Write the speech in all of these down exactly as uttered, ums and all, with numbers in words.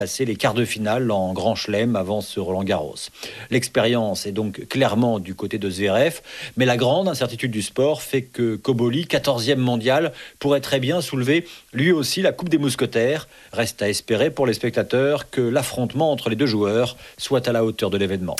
passer les quarts de finale en Grand Chelem avant ce Roland-Garros. L'expérience est donc clairement du côté de Zverev, mais la grande incertitude du sport fait que Cobolli, quatorzième mondial, pourrait très bien soulever lui aussi la Coupe des Mousquetaires. Reste à espérer pour les spectateurs que l'affrontement entre les deux joueurs soit à la hauteur de l'événement.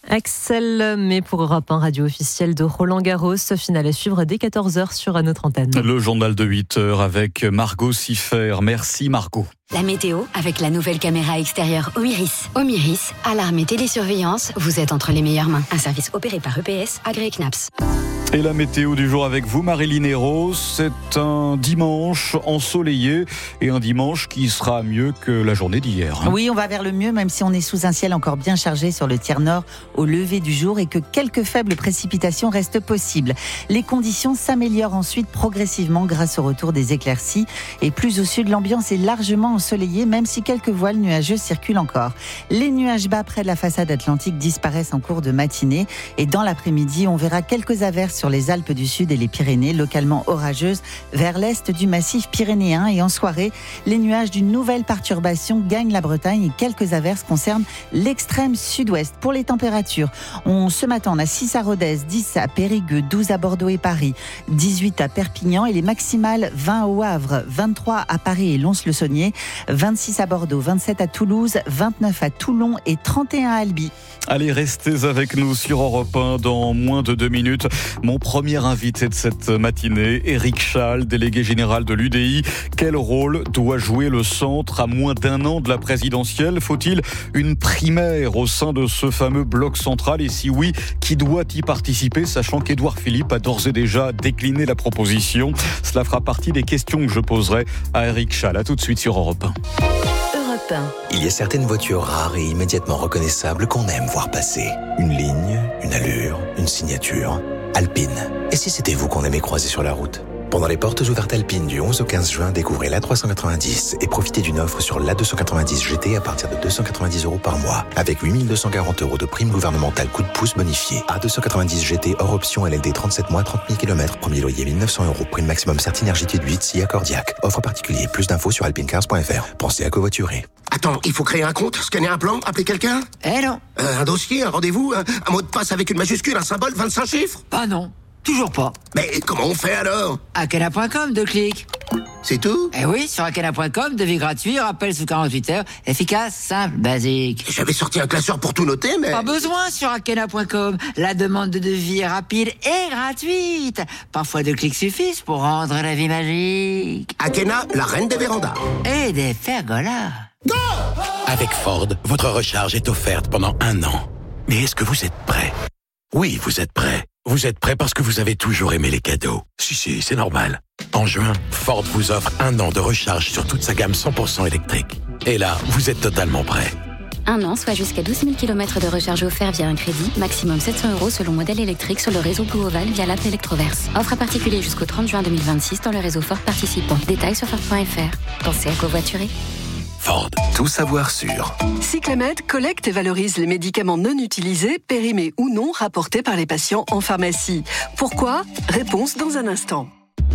Axel, mais pour Europe un, radio officielle de Roland-Garros, finale à suivre dès quatorze heures sur notre antenne. Le journal de huit heures avec Margot Siffer. Merci Margot. La météo avec la nouvelle caméra extérieure Omiris. Omiris, alarme et télésurveillance, vous êtes entre les meilleures mains. Un service opéré par E P S, agréé C N A P S. Et la météo du jour avec vous, Marilyn Hérault. C'est un dimanche ensoleillé et un dimanche qui sera mieux que la journée d'hier. Hein. Oui, on va vers le mieux, même si on est sous un ciel encore bien chargé sur le tiers nord au lever du jour et que quelques faibles précipitations restent possibles. Les conditions s'améliorent ensuite progressivement grâce au retour des éclaircies. Et plus au sud, l'ambiance est largement ensoleillée, même si quelques voiles nuageux circulent encore. Les nuages bas près de la façade atlantique disparaissent en cours de matinée. Et dans l'après-midi, on verra quelques averses sur les Alpes du Sud et les Pyrénées, localement orageuses vers l'est du massif pyrénéen. Et en soirée, les nuages d'une nouvelle perturbation gagnent la Bretagne et quelques averses concernent l'extrême sud-ouest. Pour les températures, on, ce matin, on a six à Rodez, dix à Périgueux, douze à Bordeaux et Paris, dix-huit à Perpignan et les maximales vingt au Havre, vingt-trois à Paris et Lons-le-Saunier, vingt-six à Bordeaux, vingt-sept à Toulouse, vingt-neuf à Toulon et trente et un à Albi. Allez, restez avec nous sur Europe un dans moins de deux minutes. Mon premier invité de cette matinée, Éric Schall, délégué général de l'U D I. Quel rôle doit jouer le centre à moins d'un an de la présidentielle ? Faut-il une primaire au sein de ce fameux bloc central ? Et si oui, qui doit y participer, sachant qu'Édouard Philippe a d'ores et déjà décliné la proposition ? Cela fera partie des questions que je poserai à Éric Schall. À tout de suite sur Europe un. Il y a certaines voitures rares et immédiatement reconnaissables qu'on aime voir passer. Une ligne, une allure, une signature. Alpine. Et si c'était vous qu'on aimait croiser sur la route ? Pendant les portes ouvertes Alpine du onze au quinze juin, découvrez l'A trois cent quatre-vingt-dix et profitez d'une offre sur l'A deux cent quatre-vingt-dix G T à partir de deux cent quatre-vingt-dix euros par mois, avec huit mille deux cent quarante euros de prime gouvernementale coup de pouce bonifié. A deux cent quatre-vingt-dix G T hors option L L D trente-sept mois, trente mille kilomètres, premier loyer mille neuf cents euros, prime maximum Certinergie huit, S I A Cordiac. Offre particulier, plus d'infos sur alpinecars point f r. Pensez à covoiturer. Attends, il faut créer un compte, scanner un plan, appeler quelqu'un ? Eh non. Euh, un dossier, un rendez-vous, un, un mot de passe avec une majuscule, un symbole, vingt-cinq chiffres ? Ah non, toujours pas. Mais comment on fait alors ? Akena point com, deux clics. C'est tout ? Eh oui, sur Akena point com, devis gratuit, rappel sous quarante-huit heures, efficace, simple, basique. J'avais sorti un classeur pour tout noter, mais... Pas besoin sur Akena point com. La demande de devis est rapide et gratuite. Parfois deux clics suffisent pour rendre la vie magique. Akena, la reine des vérandas. Et des pergolas. Go ! Avec Ford, votre recharge est offerte pendant un an. Mais est-ce que vous êtes prêt ? Oui, vous êtes prêt. Vous êtes prêt parce que vous avez toujours aimé les cadeaux. Si, si, c'est normal. En juin, Ford vous offre un an de recharge sur toute sa gamme cent pour cent électrique. Et là, vous êtes totalement prêt. Un an, soit jusqu'à douze mille kilomètres de recharge offert via un crédit, maximum sept cents euros selon modèle électrique sur le réseau Blue Oval via l'app Electroverse. Offre à particulier jusqu'au trente juin deux mille vingt-six dans le réseau Ford participant. Détails sur Ford point f r. Pensez à covoiturer. Ford, tout savoir sûr. Cyclamed collecte et valorise les médicaments non utilisés, périmés ou non, rapportés par les patients en pharmacie. Pourquoi ? Réponse dans un instant.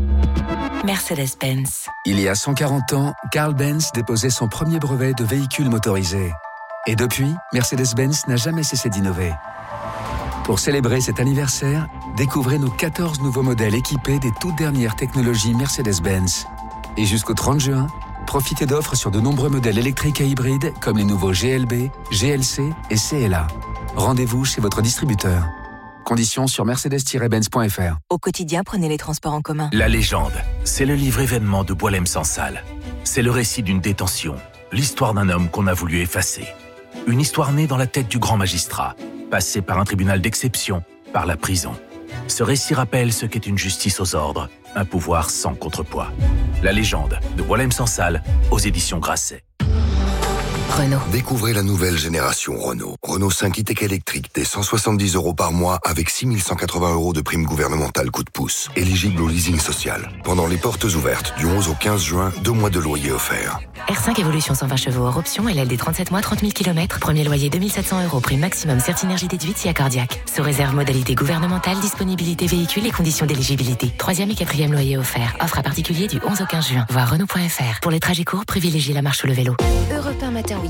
Mercedes-Benz. Il y a cent quarante ans, Carl Benz déposait son premier brevet de véhicule motorisé. Et depuis, Mercedes-Benz n'a jamais cessé d'innover. Pour célébrer cet anniversaire, découvrez nos quatorze nouveaux modèles équipés des toutes dernières technologies Mercedes-Benz. Et jusqu'au trente juin, profitez d'offres sur de nombreux modèles électriques et hybrides comme les nouveaux G L B, G L C et C L A. Rendez-vous chez votre distributeur. Conditions sur mercedes tiret benz point f r. Au quotidien, prenez les transports en commun. La légende, c'est le livre événement de Boualem Sansal. C'est le récit d'une détention, l'histoire d'un homme qu'on a voulu effacer. Une histoire née dans la tête du grand magistrat, passé par un tribunal d'exception, par la prison. Ce récit rappelle ce qu'est une justice aux ordres, un pouvoir sans contrepoids. La légende de Boualem Sansal aux éditions Grasset. Renault. Découvrez la nouvelle génération Renault. Renault cinq e-Tech électrique dès cent soixante-dix euros par mois avec six mille cent quatre-vingts euros de prime gouvernementale coup de pouce. Éligible au leasing social. Pendant les portes ouvertes du onze au quinze juin, deux mois de loyer offerts. R cinq Evolution cent vingt chevaux hors option, L L D trente-sept mois, trente mille kilomètres. Premier loyer deux mille sept cents euros, prime maximum Certinergie déduite S I A Cordiac. Sous réserve modalité gouvernementale, disponibilité véhicule et conditions d'éligibilité. Troisième et quatrième loyer offert. Offre à particulier du onze au quinze juin. Voir Renault point f r. Pour les trajets courts, privilégiez la marche ou le vélo. Europe un matin